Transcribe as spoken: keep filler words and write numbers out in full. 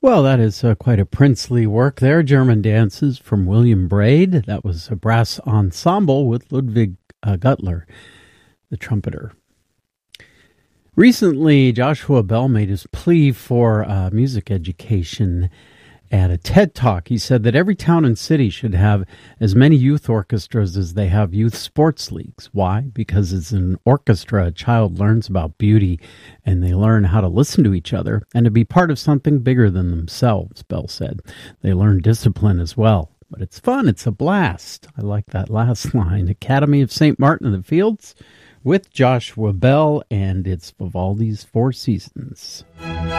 Well, that is uh, quite a princely work there. German Dances from William Braid. That was a brass ensemble with Ludwig uh, Gutler, the trumpeter. Recently, Joshua Bell made his plea for uh, music education at a TED Talk. He said that every town and city should have as many youth orchestras as they have youth sports leagues. Why? Because as an orchestra, a child learns about beauty and they learn how to listen to each other and to be part of something bigger than themselves, Bell said. They learn discipline as well. But it's fun. It's a blast. I like that last line. Academy of Saint Martin in the Fields with Joshua Bell, and it's Vivaldi's Four Seasons.